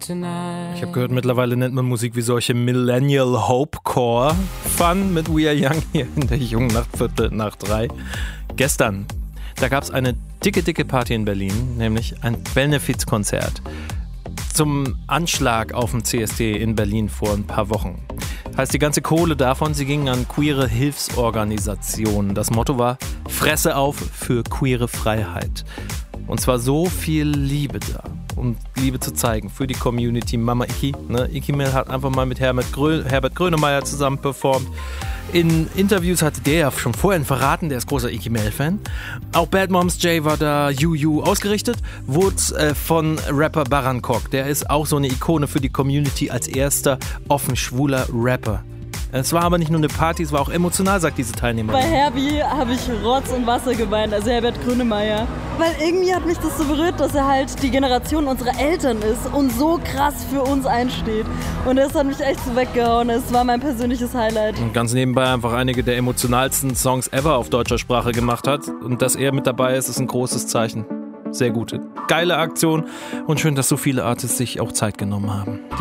Ich habe gehört, mittlerweile nennt man Musik wie solche Millennial Hopecore. Fun mit We Are Young hier in der jungen Nacht, 2:45. Gestern, da gab es eine dicke Party in Berlin, nämlich ein Benefizkonzert zum Anschlag auf dem CSD in Berlin vor ein paar Wochen. Heißt, die ganze Kohle davon, sie ging an queere Hilfsorganisationen. Das Motto war, Fresse auf für queere Freiheit. Und zwar so viel Liebe da, um Liebe zu zeigen für die Community. Mama Iki, ne? Iki Mel hat einfach mal mit Herbert Grönemeyer zusammen performt. In Interviews hatte der ja schon vorhin verraten, der ist großer Iki Mel-Fan. Auch Bad Moms J war da, Juju. Ausgerichtet wurde von Rapper Barankok. Der ist auch so eine Ikone für die Community als erster offen schwuler Rapper. Es war aber nicht nur eine Party, es war auch emotional, sagt diese Teilnehmerin. Bei Herbie habe ich Rotz und Wasser geweint, also Herbert Grönemeyer. Weil irgendwie hat mich das so berührt, dass er halt die Generation unserer Eltern ist und so krass für uns einsteht. Und das hat mich echt so weggehauen. Es war mein persönliches Highlight. Und ganz nebenbei einfach einige der emotionalsten Songs ever auf deutscher Sprache gemacht hat. Und dass er mit dabei ist ein großes Zeichen. Sehr gute, geile Aktion und schön, dass so viele Artists sich auch Zeit genommen haben.